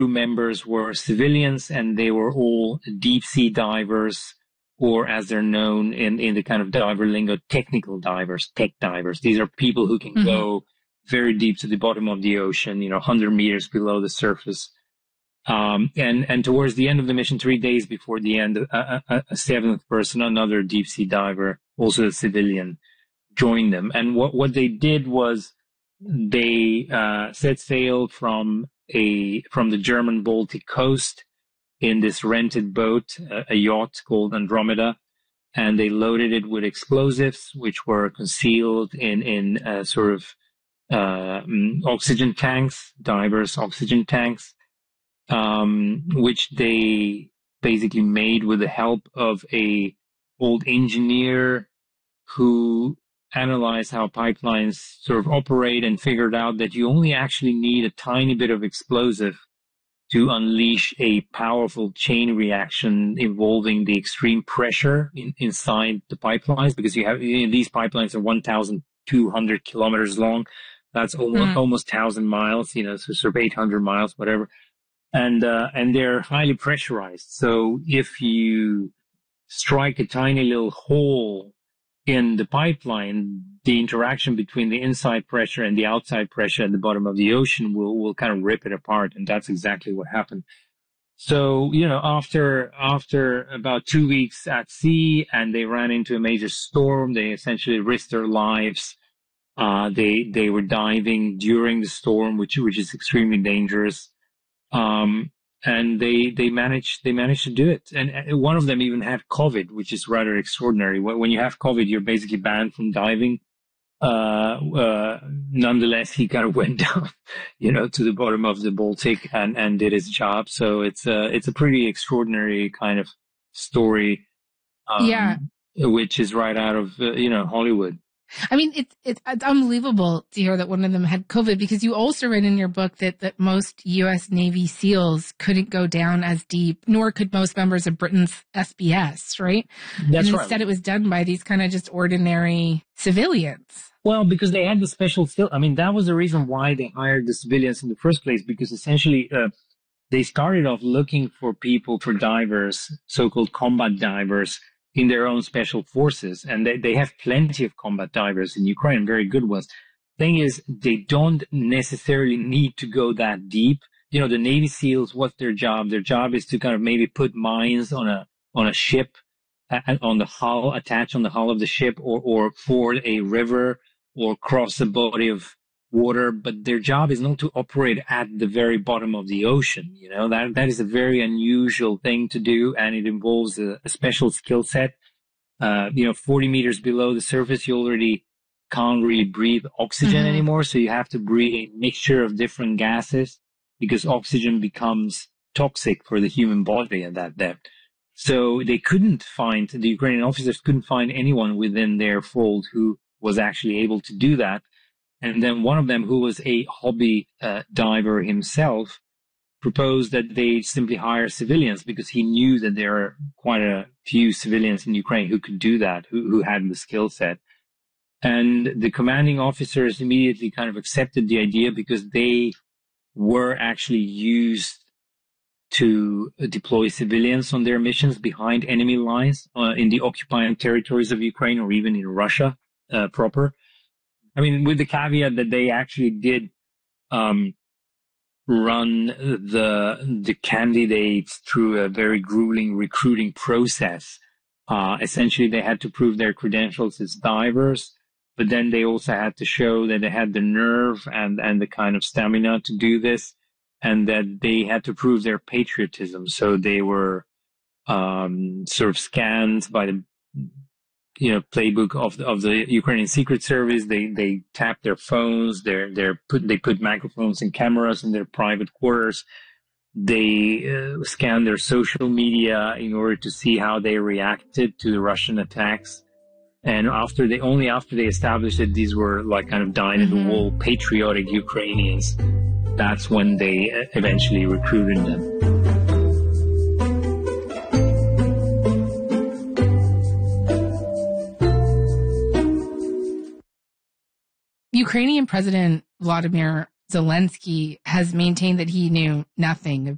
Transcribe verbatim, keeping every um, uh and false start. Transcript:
members were civilians, and they were all deep sea divers, or as they're known in, in the kind of diver lingo, technical divers, tech divers. These are people who can mm-hmm. go very deep to the bottom of the ocean, you know, one hundred meters below the surface. Um, and, and towards the end of the mission, three days before the end, a, a, a seventh person, another deep sea diver, also a civilian, joined them. And what, what they did was they, uh, set sail from a, from the German Baltic coast in this rented boat, a, a yacht called Andromeda. And they loaded it with explosives, which were concealed in, in, uh, sort of, uh, oxygen tanks, divers' oxygen tanks. Um, which they basically made with the help of a old engineer who analyzed how pipelines sort of operate and figured out that you only actually need a tiny bit of explosive to unleash a powerful chain reaction involving the extreme pressure in, inside the pipelines, because you have, you know, these pipelines are one thousand two hundred kilometers long. That's almost, mm. almost one thousand miles, you know, so sort of eight hundred miles, whatever. And, uh, and they're highly pressurized. So if you strike a tiny little hole in the pipeline, the interaction between the inside pressure and the outside pressure at the bottom of the ocean will, will kind of rip it apart. And that's exactly what happened. So, you know, after, after about two weeks at sea and they ran into a major storm, they essentially risked their lives. Uh, they, they were diving during the storm, which, which is extremely dangerous. Um, and they, they managed, they managed to do it. And, and one of them even had COVID, which is rather extraordinary. When, when you have COVID, you're basically banned from diving. Uh, uh, nonetheless, he kind of went down, you know, to the bottom of the Baltic and, and did his job. So it's a, it's a pretty extraordinary kind of story. Um, yeah. Which is right out of, uh, you know, Hollywood. I mean, it's, it's, it's unbelievable to hear that one of them had COVID, because you also write in your book that, that most U S Navy SEALs couldn't go down as deep, nor could most members of Britain's S B S, right? That's and right. Instead, it was done by these kind of just ordinary civilians. Well, because they had the special skill. I mean, that was the reason why they hired the civilians in the first place, because essentially, uh, they started off looking for people, for divers, so-called combat divers, in their own special forces. And they, they have plenty of combat divers in Ukraine, very good ones. Thing is, they don't necessarily need to go that deep. You know, the Navy SEALs, what's their job? Their job is to kind of maybe put mines on a, on a ship, uh, on the hull, attach on the hull of the ship, or, or ford a river, or cross a body of water. But their job is not to operate at the very bottom of the ocean. You know, that, that is a very unusual thing to do, and it involves a, a special skill set. Uh, you know, forty meters below the surface, you already can't really breathe oxygen mm-hmm. anymore. So you have to breathe a mixture of different gases, because oxygen becomes toxic for the human body at that depth. So they couldn't find, the Ukrainian officers couldn't find anyone within their fold who was actually able to do that. And then one of them, who was a hobby uh, diver himself, proposed that they simply hire civilians, because he knew that there are quite a few civilians in Ukraine who could do that, who, who had the skill set. And the commanding officers immediately kind of accepted the idea, because they were actually used to deploy civilians on their missions behind enemy lines uh, in the occupied territories of Ukraine, or even in Russia uh, proper. I mean, with the caveat that they actually did um, run the the candidates through a very grueling recruiting process. Uh, essentially, they had to prove their credentials as divers, but then they also had to show that they had the nerve and, and the kind of stamina to do this, and that they had to prove their patriotism. So they were um, sort of scanned by the you know, playbook of the, of the Ukrainian Secret Service. They, they tap their phones. They're, they're put, they put microphones and cameras in their private quarters. They uh, scan their social media in order to see how they reacted to the Russian attacks. And after they, only after they established that these were like kind of dyed in the wool patriotic Ukrainians, that's when they eventually recruited them. Ukrainian President Vladimir Zelensky has maintained that he knew nothing of